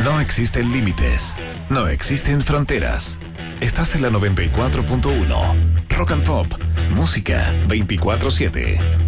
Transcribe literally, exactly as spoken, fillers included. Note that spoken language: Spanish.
No existen límites, no existen fronteras. Estás en la noventa y cuatro punto uno. Rock and Pop, música veinticuatro siete.